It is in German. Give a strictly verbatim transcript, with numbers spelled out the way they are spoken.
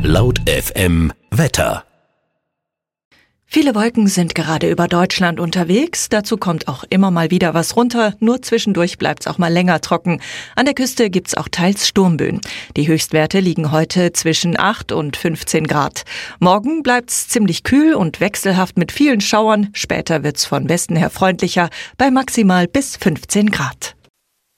Laut F M Wetter. Viele Wolken sind gerade über Deutschland unterwegs. Dazu kommt auch immer mal wieder was runter. Nur zwischendurch bleibt es auch mal länger trocken. An der Küste gibt's auch teils Sturmböen. Die Höchstwerte liegen heute zwischen acht und fünfzehn Grad. Morgen bleibt's ziemlich kühl und wechselhaft mit vielen Schauern. Später wird's von Westen her freundlicher bei maximal bis fünfzehn Grad.